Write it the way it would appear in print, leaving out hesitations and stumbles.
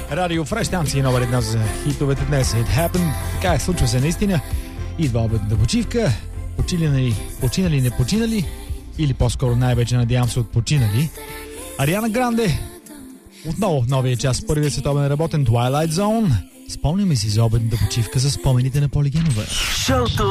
Радио Фреш, станция номер 1 за хитовете днес. It happened. Така е, случва се наистина. Идва обедната почивка. Починали, не починали. Или по-скоро най-вече надявам се отпочинали. Ариана Гранде. Отново в новия час. Първият световен работен Twilight Zone. Спомняме си за обедната почивка за спомените на Поли Генова.